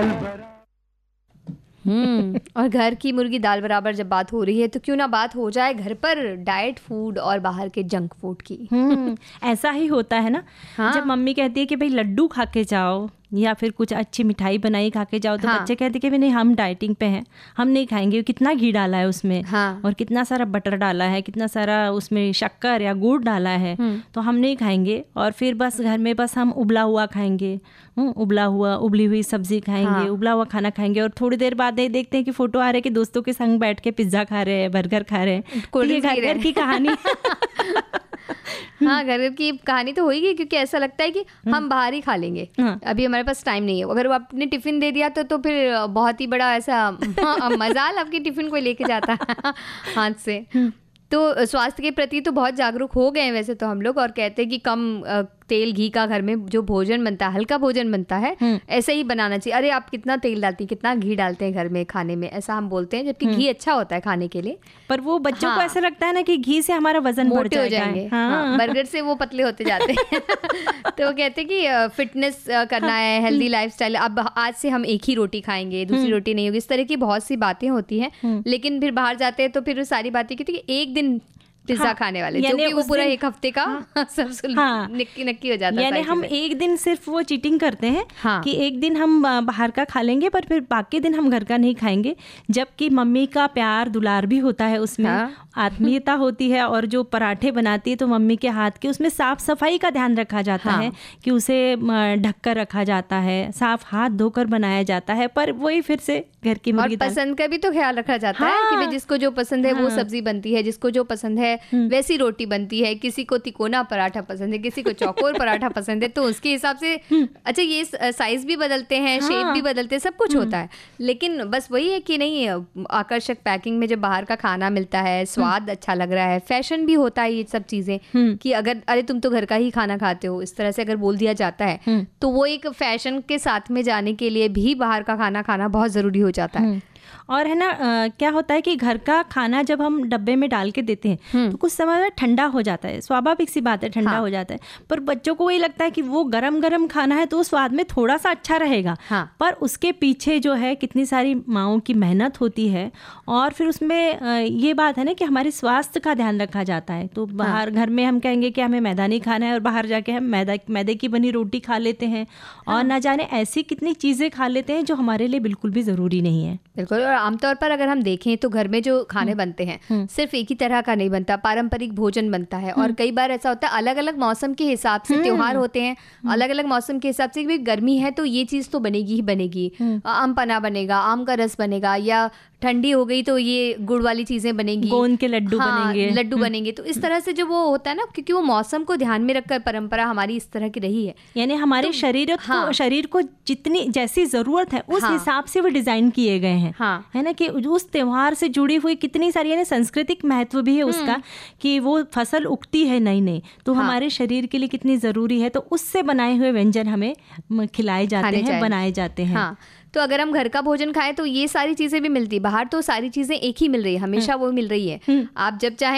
और घर की मुर्गी दाल बराबर जब बात हो रही है तो क्यों ना बात हो जाए घर पर डाइट फूड और बाहर के जंक फूड की। ऐसा ही होता है ना। हाँ? जब मम्मी कहती है कि भाई लड्डू खा के जाओ या फिर कुछ अच्छी मिठाई बनाई खा के जाओ, तो हाँ। बच्चे कहते कि नहीं हम डाइटिंग पे हैं, हम नहीं खाएंगे। कितना घी डाला है उसमें, हाँ। और कितना सारा बटर डाला है, कितना सारा उसमें शक्कर या गुड़ डाला है, तो हम नहीं खाएंगे। और फिर बस घर में बस हम उबला हुआ खाएंगे, उबली हुई सब्जी खाएंगे, हाँ। उबला हुआ खाना खाएंगे। और थोड़ी देर बाद देखते हैं कि फोटो आ रहे हैं कि दोस्तों के संग बैठ के पिज्जा खा रहे हैं, बर्गर खा रहे हैं। तो ये घर की कहानी हाँ, घर की कहानी तो होगी, क्योंकि ऐसा लगता है कि हम बाहर ही खा लेंगे, अभी हमारे पास टाइम नहीं है। अगर वो आपने टिफिन दे दिया तो फिर बहुत ही बड़ा ऐसा मजाल आपकी टिफिन को लेके जाता है हाथ से। तो स्वास्थ्य के प्रति तो बहुत जागरूक हो गए हैं वैसे तो हम लोग, और कहते हैं कि कम तेल घी का घर में जो भोजन बनता है, हल्का भोजन बनता है, ऐसे ही बनाना चाहिए। अरे आप कितना तेल डालती हैं, कितना घी डालते हैं घर में खाने में, ऐसा हम बोलते हैं, जबकि घी अच्छा होता है खाने के लिए। पर वो बच्चों को ऐसा लगता है ना कि घी से हमारा वजन बढ़ जाएंगे, बर्गर से वो पतले होते जाते हैं। तो वो कहते हैं कि फिटनेस करना है, हेल्दी लाइफस्टाइल, अब आज से हम एक ही रोटी खाएंगे, दूसरी रोटी नहीं होगी, इस तरह की बहुत सी बातें होती हैं। लेकिन फिर बाहर जाते हैं तो फिर सारी बातें कहती है कि एक दिन पिज्जा खाने वाले, जो कि वो पूरा एक हफ्ते का सब नक्की हो जाता है। यानी हम एक दिन सिर्फ वो चीटिंग करते हैं, कि एक दिन हम बाहर का खा लेंगे पर फिर बाकी दिन हम घर का नहीं खाएंगे। जबकि मम्मी का प्यार दुलार भी होता है उसमें, आत्मीयता होती है। और जो पराठे बनाती है तो मम्मी के हाथ के, उसमें साफ सफाई का ध्यान रखा जाता है कि उसे ढककर रखा जाता है, साफ हाथ धोकर बनाया जाता है। पर वही फिर से घर की मुर्गी दाल, पसंद का भी तो ख्याल रखा जाता है कि जिसको जो पसंद है वो सब्जी बनती है, जिसको जो पसंद है वैसी रोटी बनती है। किसी को तिकोना पराठा पसंद है, किसी को चौकोर पराठा पसंद है, तो उसके हिसाब से अच्छा ये साइज भी बदलते हैं, शेप भी बदलते हैं, सब कुछ होता है। लेकिन बस वही है कि नहीं, आकर्षक पैकिंग में जब बाहर का खाना मिलता है, स्वाद अच्छा लग रहा है, फैशन भी होता है, ये सब चीजें कि अगर अरे तुम तो घर का ही खाना खाते हो, इस तरह से अगर बोल दिया जाता है तो वो एक फैशन के साथ में जाने के लिए भी बाहर का खाना खाना बहुत जरूरी हो जाता है। और है ना, क्या होता है कि घर का खाना जब हम डब्बे में डाल के देते हैं तो कुछ समय में ठंडा हो जाता है, स्वाभाविक सी बात है, ठंडा हो जाता है। पर बच्चों को वही लगता है कि वो गरम गरम खाना है तो वो स्वाद में थोड़ा सा अच्छा रहेगा, पर उसके पीछे जो है कितनी सारी माँओं की मेहनत होती है। और फिर उसमें ये बात है ना कि हमारे स्वास्थ्य का ध्यान रखा जाता है। तो बाहर घर में हम कहेंगे कि हमें मैदा नहीं खाना है, और बाहर जाके हम मैदे की बनी रोटी खा लेते हैं, और ना जाने ऐसी कितनी चीज़ें खा लेते हैं जो हमारे लिए बिल्कुल भी ज़रूरी नहीं है। बिल्कुल। और आमतौर पर अगर हम देखें तो घर में जो खाने बनते हैं सिर्फ एक ही तरह का नहीं बनता, पारंपरिक भोजन बनता है। और कई बार ऐसा होता है अलग अलग मौसम के हिसाब से त्योहार होते हैं, अलग अलग मौसम के हिसाब से, गर्मी है तो ये चीज़ तो बनेगी ही बनेगी, आम पन्ना बनेगा, आम का रस बनेगा, या ठंडी हो गई तो ये गुड़ वाली चीजें बनेंगी, गोंद के लड्डू लड्डू बनेंगे। तो इस तरह से जो वो होता है ना, क्योंकि वो मौसम को ध्यान में रखकर परंपरा हमारी इस तरह की रही है। यानी हमारे तो, शरीर को जितनी जैसी जरूरत है उस हिसाब से वो डिजाइन किए गए हैं, है ना, कि उस त्योहार से जुड़ी हुई कितनी सारी, यानी सांस्कृतिक महत्व भी है उसका, कि वो फसल उगती है नई तो हमारे शरीर के लिए कितनी जरूरी है, तो उससे बनाए हुए व्यंजन हमें खिलाए जाते हैं, बनाए जाते हैं। तो अगर हम घर का भोजन खाएं तो ये सारी चीजें भी मिलती है। बाहर तो सारी चीजें एक ही मिल रही है, हमेशा वो मिल रही है। आप जब चाहे